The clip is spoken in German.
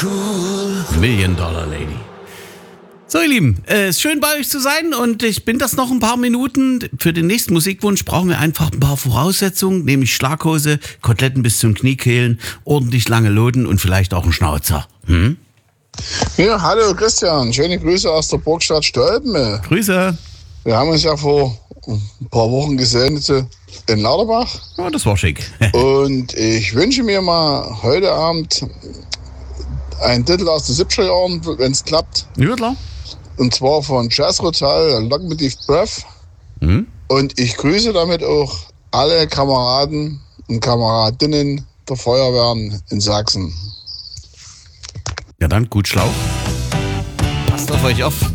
Million Dollar Lady. So, ihr Lieben, es ist schön bei euch zu sein und ich bin das noch ein paar Minuten. Für den nächsten Musikwunsch brauchen wir einfach ein paar Voraussetzungen, nämlich Schlaghose, Koteletten bis zum Kniekehlen, ordentlich lange Loden und vielleicht auch einen Schnauzer. Ja, hallo Christian, schöne Grüße aus der Burgstadt Stolpen. Grüße. Wir haben uns ja vor ein paar Wochen gesehen in Lauterbach. Ja, das war schick. Und ich wünsche mir mal heute Abend einen Titel aus den 70er Jahren, wenn es klappt. Ja, klar. Und zwar von Jazz Rotal, Locomotive Breath. Und ich grüße damit auch alle Kameraden und Kameradinnen der Feuerwehren in Sachsen. Ja, dann gut Schlauch. Passt auf euch auf.